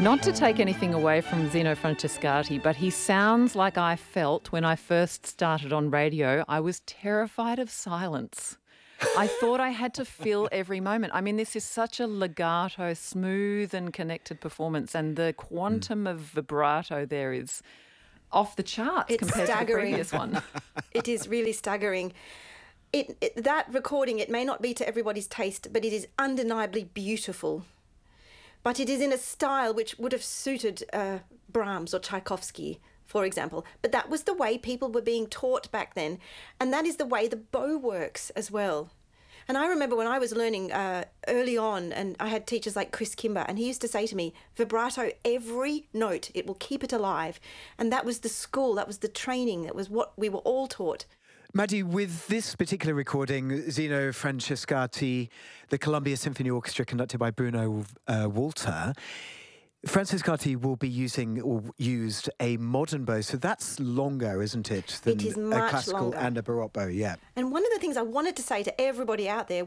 Not to take anything away from Zino Francescatti, but he sounds like I felt when I first started on radio. I was terrified of silence. I thought I had to fill every moment. I mean, this is such a legato, smooth and connected performance, and the quantum of vibrato there is off the charts compared to the previous one. It is really staggering. That recording, it may not be to everybody's taste, but it is undeniably beautiful. But it is in a style which would have suited Brahms or Tchaikovsky, for example. But that was the way people were being taught back then. And that is the way the bow works as well. And I remember when I was learning early on, and I had teachers like Chris Kimber, and he used to say to me, vibrato, every note, it will keep it alive. And that was the school, that was the training, that was what we were all taught. Maddie, with this particular recording, Zino Francescatti, the Columbia Symphony Orchestra conducted by Bruno Walter, Francescatti will be used a modern bow, so that's longer, isn't it, than it is a much classical longer. And a baroque bow, yeah. And one of the things I wanted to say to everybody out there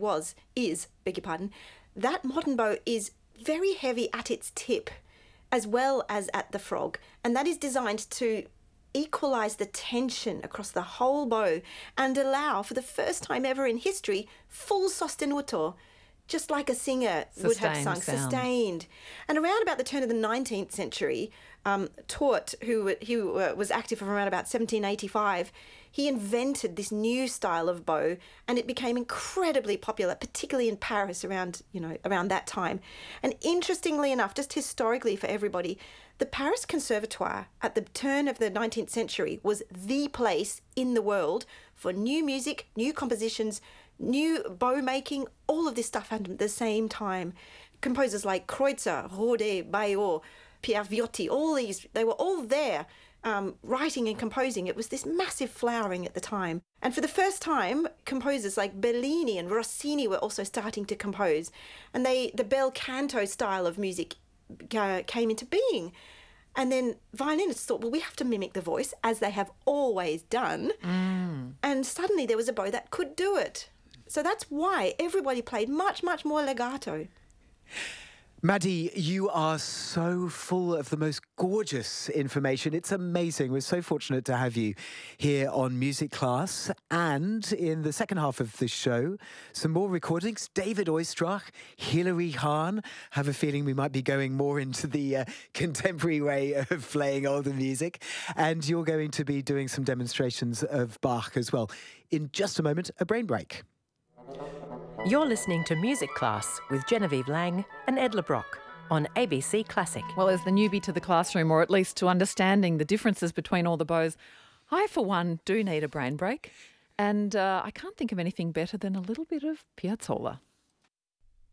that modern bow is very heavy at its tip, as well as at the frog, and that is designed to equalise the tension across the whole bow and allow, for the first time ever in history, full sostenuto, just like a singer would have sung, sustained. And around about the turn of the 19th century, Taut, who was active from around about 1785, he invented this new style of bow, and it became incredibly popular, particularly in Paris around that time. And interestingly enough, just historically for everybody, the Paris Conservatoire at the turn of the 19th century was the place in the world for new music, new compositions, new bow making, all of this stuff happened at the same time. Composers like Kreutzer, Rodet, Baillot, Pierre Viotti, all these, they were all there writing and composing. It was this massive flowering at the time. And for the first time, composers like Bellini and Rossini were also starting to compose. And the bel canto style of music came into being. And then violinists thought, well, we have to mimic the voice, as they have always done. And suddenly there was a bow that could do it. So that's why everybody played much, much more legato. Maddie, you are so full of the most gorgeous information. It's amazing. We're so fortunate to have you here on Music Class. And in the second half of the show, some more recordings. David Oistrakh, Hilary Hahn. Have a feeling we might be going more into the contemporary way of playing older music. And you're going to be doing some demonstrations of Bach as well. In just a moment, a brain break. You're listening to Music Class with Genevieve Lang and Ed LeBrock on ABC Classic. Well, as the newbie to the classroom, or at least to understanding the differences between all the bows, I, for one, do need a brain break. And I can't think of anything better than a little bit of Piazzolla.